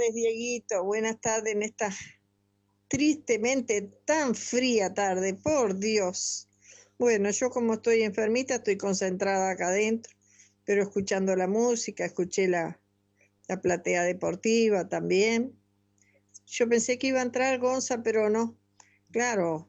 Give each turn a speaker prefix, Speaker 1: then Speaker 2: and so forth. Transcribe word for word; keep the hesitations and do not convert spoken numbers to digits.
Speaker 1: tardes, Dieguito. Buenas tardes en esta tristemente tan fría tarde, por Dios. Bueno, yo como estoy enfermita, estoy concentrada acá adentro, pero escuchando la música, escuché la, la platea deportiva también. Yo pensé que iba a entrar Gonza, pero no. Claro,